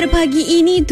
pada pagi ini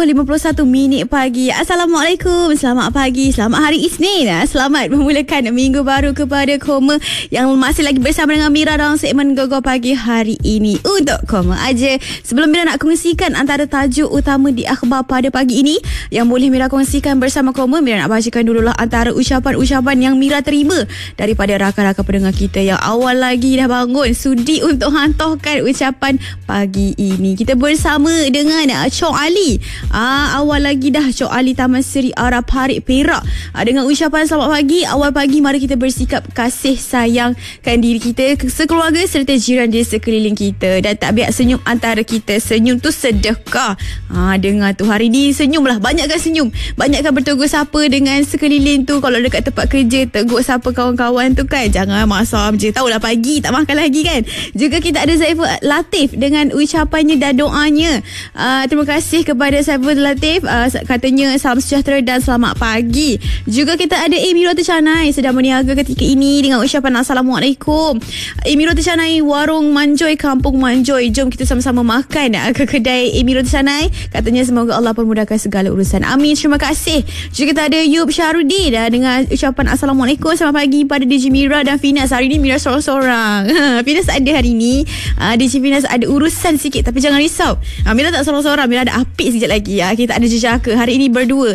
7.51 pagi. Assalamualaikum, selamat pagi, selamat hari Isnin. Selamat memulakan minggu baru kepada Koma yang masih lagi bersama dengan Mira dalam segmen Gegar Pagi hari ini. Untuk Koma aja, sebelum Mira nak kongsikan antara tajuk utama di akhbar pada pagi ini yang boleh Mira kongsikan bersama Koma, Mira nak bacakan dululah antara ucapan-ucapan yang Mira terima daripada rakan-rakan pendengar kita yang awal lagi dah bangun sudi untuk hantarkan ucapan pagi ini. Kita bersama dengan Cok Ali. Awal lagi dah Cok Ali Taman Seri Arab Parit Perak. Dengan ucapan selamat pagi, awal pagi mari kita bersikap kasih sayangkan diri kita, sekeluarga serta jiran di sekeliling kita, dan tak biar senyum antara kita. Senyum tu sedekah. Dengar tu hari ni senyumlah, banyakkan senyum, banyakkan bertegur sapa dengan sekeliling tu. Kalau dekat tempat kerja tegur sapa kawan-kawan tu kan, jangan masam je, tahulah pagi tak makan lagi kan. Juga kita ada Saiful Latif dengan ucapannya dan doanya. Terima kasih kepada Saiful Latif, katanya salam sejahtera dan selamat pagi. Juga kita ada Amy Rota Canai sedang berniaga ketika ini dengan ucapan Assalamualaikum. Amy Rota Canai, Warung Manjoy, Kampung Manjoy, jom kita sama-sama makan ke kedai Amy Rota Canai. Katanya semoga Allah permudahkan segala urusan, amin, terima kasih. Juga kita ada Yub Syarudin dengan ucapan Assalamualaikum, selamat pagi pada DJ Mira dan Finas. Hari ni Mira sorang-sorang. Finas ada hari ni, DJ Finas ada urusan sikit, tapi jangan risau, Mira tak sorang-sorang, Mira ada apik sekejap lagi. Kita ada jejaka hari ini berdua,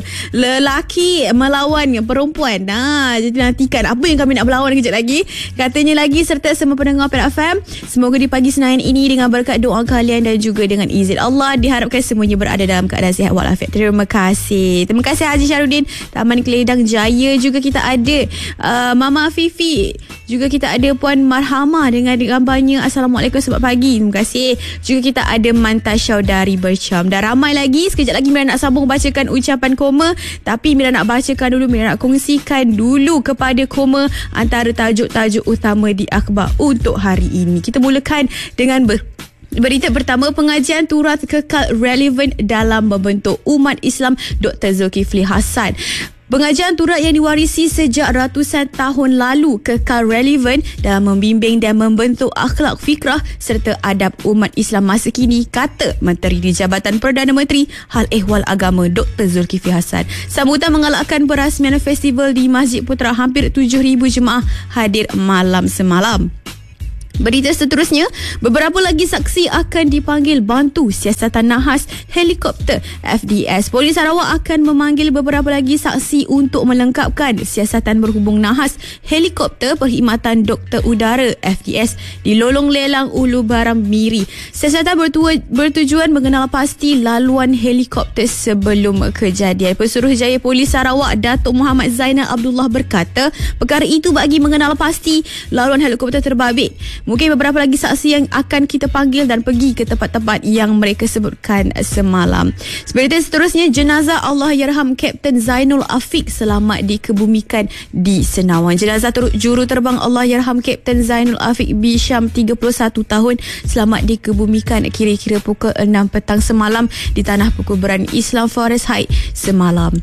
lelaki melawan perempuan. Jadi nantikan apa yang kami nak berlawan kejap lagi. Katanya lagi serta semua pendengar Perak FM, semoga di pagi Senin ini dengan berkat doa kalian dan juga dengan izin Allah diharapkan semuanya berada dalam keadaan sihat walafiat. Terima kasih. Terima kasih Haji Syarudin, Taman Keledang Jaya. Juga kita ada Mama Fifi. Juga kita ada Puan Marhamah dengan gambarnya Assalamualaikum, selamat pagi. Terima kasih. Juga kita ada Mantasyau dari Bercam. Dan ramai lagi. Sekejap lagi Mira nak sambung bacakan ucapan Koma, tapi Mira nak bacakan dulu, Mira nak kongsikan dulu kepada Koma antara tajuk-tajuk utama di akhbar untuk hari ini. Kita mulakan dengan berita pertama, pengajian turas kekal relevan dalam membentuk umat Islam Dr. Zulkifli Hasan. Pengajian turat yang diwarisi sejak ratusan tahun lalu kekal relevan dalam membimbing dan membentuk akhlak, fikrah serta adab umat Islam masa kini, kata Menteri di Jabatan Perdana Menteri Hal Ehwal Agama Dr. Zulkifli Hasan. Sambutan mengalahkan perasmian festival di Masjid Putra, hampir 7,000 jemaah hadir malam semalam. Berita seterusnya, beberapa lagi saksi akan dipanggil bantu siasatan nahas helikopter FDS. Polis Sarawak akan memanggil beberapa lagi saksi untuk melengkapkan siasatan berhubung nahas helikopter perkhidmatan Doktor Udara FDS di Lolong Lelang Ulu Baram Miri. Siasatan bertujuan mengenal pasti laluan helikopter sebelum kejadian. Pesuruhjaya Polis Sarawak Datuk Muhammad Zainal Abdullah berkata, perkara itu bagi mengenal pasti laluan helikopter terbabit. Mungkin beberapa lagi saksi yang akan kita panggil dan pergi ke tempat-tempat yang mereka sebutkan semalam. Berita seterusnya, jenazah Allahyarham Kapten Zainul Afiq selamat dikebumikan di Senawan. Jenazah juruterbang Allahyarham Kapten Zainul Afiq Bisham 31 tahun selamat dikebumikan kira-kira pukul 6 petang semalam di Tanah Perkuburan Islam Forest Heights semalam.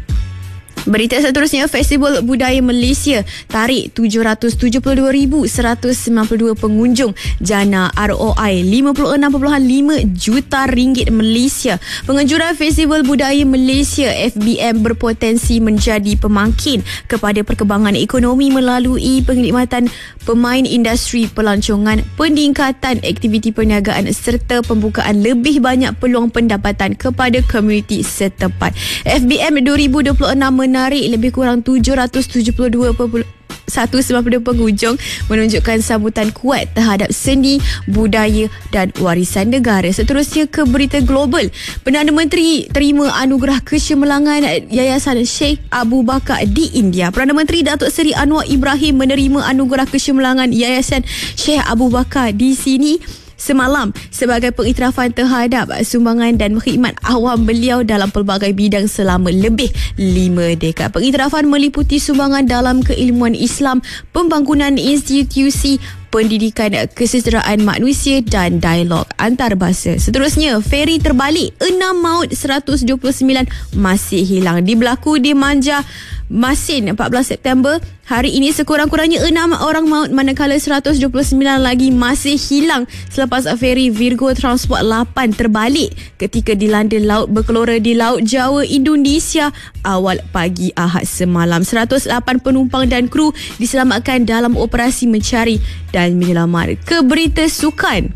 Berita seterusnya, Festival Budaya Malaysia tarik 772,192 pengunjung, jana ROI 56.5 juta ringgit Malaysia. Penganjuran Festival Budaya Malaysia FBM berpotensi menjadi pemangkin kepada perkembangan ekonomi melalui penghidmatan pemain industri pelancongan, peningkatan aktiviti perniagaan serta pembukaan lebih banyak peluang pendapatan kepada komuniti setempat. FBM 2026 menarik lebih kurang 772.192 pengunjung, menunjukkan sambutan kuat terhadap seni, budaya dan warisan negara. Seterusnya ke berita global. Perdana Menteri terima anugerah kecemerlangan Yayasan Sheikh Abu Bakar di India. Perdana Menteri Datuk Seri Anwar Ibrahim menerima anugerah kecemerlangan Yayasan Sheikh Abu Bakar di sini semalam sebagai pengiktirafan terhadap sumbangan dan khidmat awam beliau dalam pelbagai bidang selama lebih 5 dekad. Pengiktirafan meliputi sumbangan dalam keilmuan Islam, pembangunan institusi pendidikan kesejahteraan manusia dan dialog antarabangsa. Seterusnya, feri terbalik, 6 maut 129 masih hilang. Berlaku di Manja Masin 14 September. Hari ini sekurang-kurangnya 6 orang maut manakala 129 lagi masih hilang selepas feri Virgo Transport 8 terbalik ketika dilanda laut berkelora di Laut Jawa, Indonesia awal pagi Ahad semalam. 108 penumpang dan kru diselamatkan dalam operasi mencari dan menyelamat. Ke berita sukan.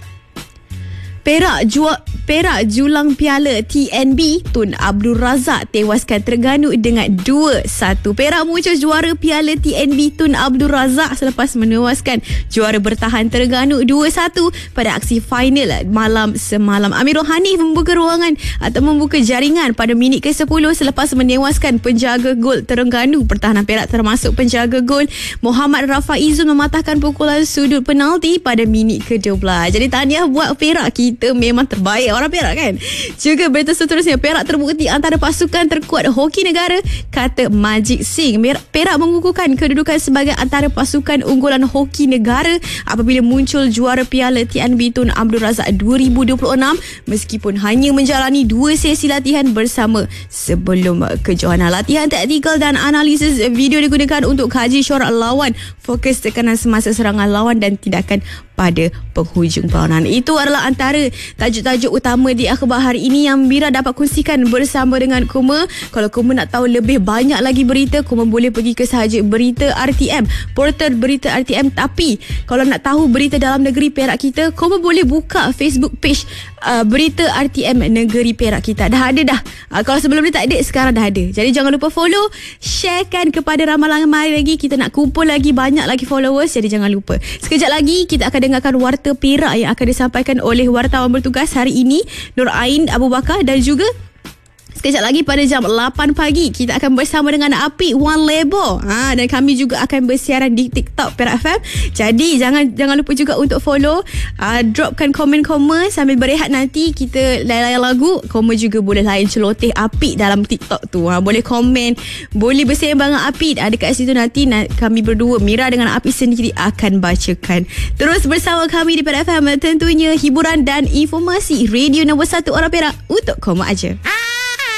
Perak julang piala TNB Tun Abdul Razak tewaskan Terengganu dengan 2-1. Perak muncul juara piala TNB Tun Abdul Razak selepas menewaskan juara bertahan Terengganu 2-1 pada aksi final malam semalam. Amirul Hanif membuka ruangan atau membuka jaringan pada minit ke-10 selepas menewaskan penjaga gol Terengganu. Pertahanan Perak termasuk penjaga gol Muhammad Rafaizul mematahkan pukulan sudut penalti pada minit ke-12. Jadi tahniah buat Perak, kita memang terbaik orang Perak kan. Juga berita seterusnya, Perak terbukti antara pasukan terkuat hoki negara, kata Majid Singh. Perak mengukuhkan kedudukan sebagai antara pasukan unggulan hoki negara apabila muncul juara piala TNB Tun Abdul Razak 2026 meskipun hanya menjalani 2 sesi latihan bersama sebelum kejohanan. Latihan taktikal dan analisis video digunakan untuk kaji corak lawan, fokus tekanan semasa serangan lawan dan tindakan pada penghujung perlawanan. Itu adalah antara tajuk-tajuk utama di akhbar hari ini yang Mira dapat kongsikan bersama dengan Koma. Kalau Koma nak tahu lebih banyak lagi berita, Koma boleh pergi ke sahaja Berita RTM, portal Berita RTM. Tapi kalau nak tahu berita dalam negeri Perak kita, Koma boleh buka Facebook page Berita RTM Negeri Perak kita. Dah ada dah. Kalau sebelum ni tak ada, sekarang dah ada. Jadi jangan lupa follow, sharekan kepada ramai lagi. Kita nak kumpul lagi banyak lagi followers, jadi jangan lupa. Sekejap lagi kita akan dengarkan Warta Perak yang akan disampaikan oleh wartawan bertugas hari ini, Nur Ain Abu Bakar, dan juga sekejap lagi pada jam 8 pagi kita akan bersama dengan Apik Wan Lebo. Dan kami juga akan bersiaran di TikTok Perak FM. Jadi jangan lupa juga untuk follow, dropkan komen-komen sambil berehat. Nanti kita layan lagu, Koma juga boleh layan celoteh Apik dalam TikTok tu. Boleh komen, boleh bersembang dengan Apik dekat situ. Nanti kami berdua, Mira dengan Apik sendiri, akan bacakan. Terus bersama kami di Perak FM, tentunya hiburan dan informasi radio nombor 1 orang Perak untuk Koma aja.